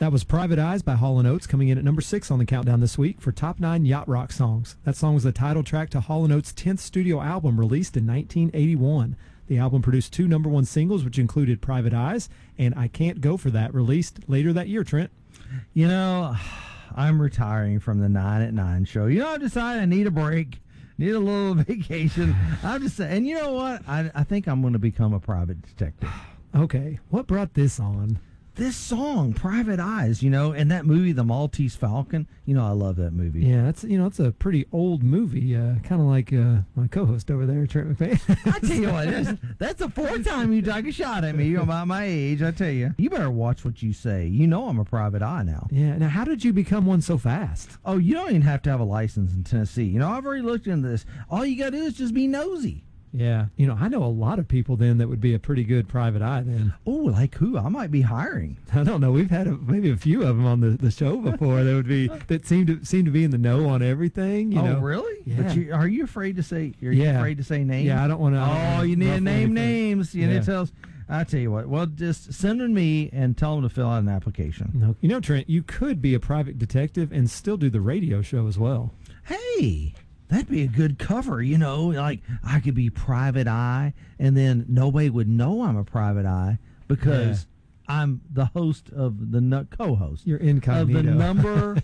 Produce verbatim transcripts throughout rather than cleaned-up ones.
That was Private Eyes by Hall and Oates, coming in at number six on the countdown this week for Top nine Yacht Rock Songs. That song was the title track to Hall and Oates' tenth studio album, released in nineteen eighty-one. The album produced two number one singles, which included Private Eyes and I Can't Go For That, released later that year, Trent. You know, I'm retiring from the nine at nine show. You know, I've decided I need a break. Need a little vacation. I'm just saying, and you know what? I, I think I'm going to become a private detective. Okay, what brought this on? This song, Private Eyes, you know, and that movie, The Maltese Falcon. You know, I love that movie. Yeah, it's you know, it's a pretty old movie, uh, kind of like uh, my co-host over there, Trent McMahon. I tell you what, that's, that's the fourth time you take a shot at me about my age. I tell you, you better watch what you say. You know, I'm a private eye now. Yeah. Now, how did you become one so fast? Oh, you don't even have to have a license in Tennessee. You know, I've already looked into this. All you got to do is just be nosy. Yeah. You know, I know a lot of people then that would be a pretty good private eye then. Oh, like who? I might be hiring. I don't know. We've had a, maybe a few of them on the, the show before that would be that seem to seem to be in the know on everything. You oh, know? really? Yeah. But you, are you afraid to say? Are yeah. you afraid to say names? Yeah, I don't want to. Oh, you need to name anything. names. You yeah. need to tell us. I tell you what. Well, just send them to me and tell them to fill out an application. No, you know, Trent, you could be a private detective and still do the radio show as well. Hey. That'd be a good cover, you know, like I could be Private Eye, and then nobody would know I'm a private eye because yeah. I'm the host of the no, co-host. You're incognito. Of the number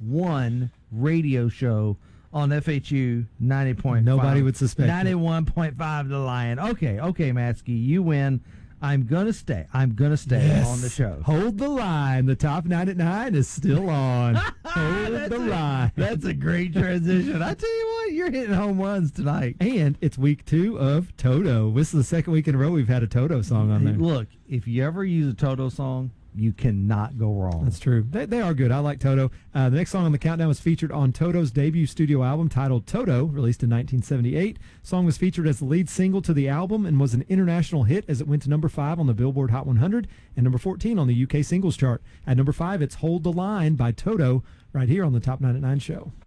one radio show on F H U ninety point five. Nobody would suspect ninety-one point five The Lion. Okay, okay, Matsky, you win. I'm going to stay. I'm going to stay yes. on the show. Hold the line. The top nine at nine is still on. Hold the a, line. That's a great transition. I tell you what, you're hitting home runs tonight. And it's week two of Toto. This is the second week in a row we've had a Toto song on there. Look, if you ever use a Toto song, you cannot go wrong. That's true. They, they are good. I like Toto. Uh, the next song on the countdown was featured on Toto's debut studio album titled Toto, released in nineteen seventy-eight. The song was featured as the lead single to the album and was an international hit as it went to number five on the Billboard Hot one hundred and number fourteen on the U K singles chart. At number five, it's Hold the Line by Toto, right here on the Top nine at nine show.